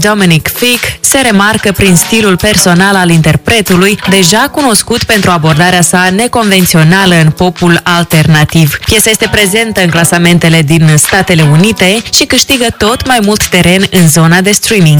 Dominic Thicke se remarcă prin stilul personal al interpretului, deja cunoscut pentru abordarea sa neconvențională în popul alternativ. Piesa este prezentă în clasamentele din Statele Unite și câștigă tot mai mult teren în zona de streaming.